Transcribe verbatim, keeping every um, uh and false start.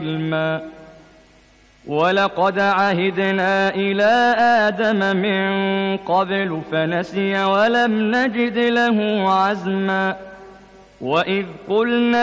علما ولقد عهدنا إلى آدم من قبل فنسي ولم نجد له عزما وإذ قلنا